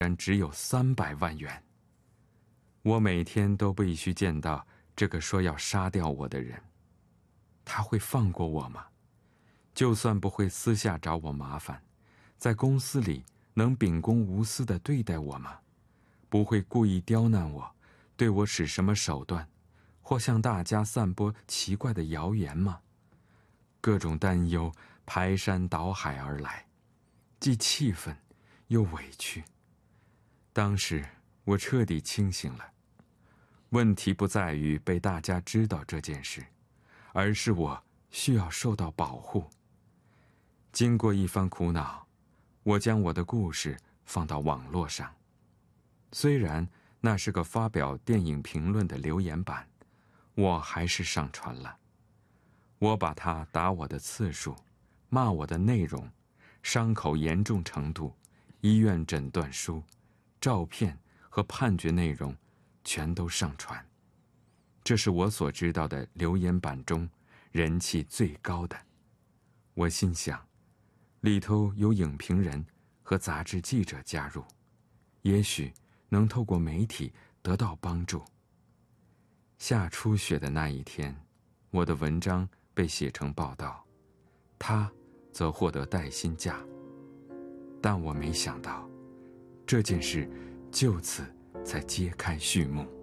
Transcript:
然只有300万元。我每天都必须见到这个说要杀掉我的人，他会放过我吗？就算不会私下找我麻烦，在公司里能秉公无私地对待我吗？不会故意刁难我，对我使什么手段，或向大家散播奇怪的谣言吗？各种担忧排山倒海而来，既气愤又委屈。当时我彻底清醒了，问题不在于被大家知道这件事，而是我需要受到保护。经过一番苦恼，我将我的故事放到网络上。虽然那是个发表电影评论的留言板，我还是上传了。我把他打我的次数、骂我的内容、伤口严重程度、医院诊断书、照片和判决内容全都上传。这是我所知道的留言板中人气最高的。我心想，里头有影评人和杂志记者加入，也许能透过媒体得到帮助。下初雪的那一天，我的文章被写成报道，他则获得带薪假。但我没想到，这件事就此才揭开序幕。